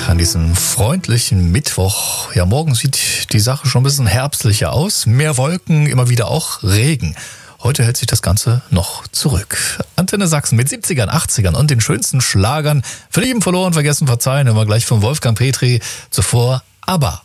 an diesem freundlichen Mittwoch. Ja, morgen sieht die Sache schon ein bisschen herbstlicher aus. Mehr Wolken, immer wieder auch Regen. Heute hält sich das Ganze noch zurück. Antenne Sachsen mit 70ern, 80ern und den schönsten Schlagern. Verlieben, verloren, vergessen, verzeihen. Immer gleich von Wolfgang Petri. Zuvor ABBA.